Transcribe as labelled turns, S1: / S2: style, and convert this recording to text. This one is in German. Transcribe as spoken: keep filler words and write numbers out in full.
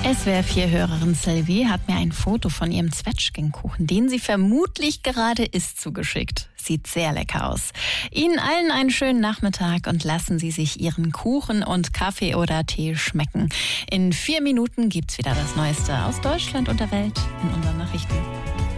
S1: S W R vier-Hörerin Sylvie hat mir ein Foto von ihrem Zwetschgenkuchen, den sie vermutlich gerade isst, zugeschickt. Sieht sehr lecker aus. Ihnen allen einen schönen Nachmittag und lassen Sie sich Ihren Kuchen und Kaffee oder Tee schmecken. In vier Minuten gibt's wieder das Neueste aus Deutschland und der Welt in unseren Nachrichten.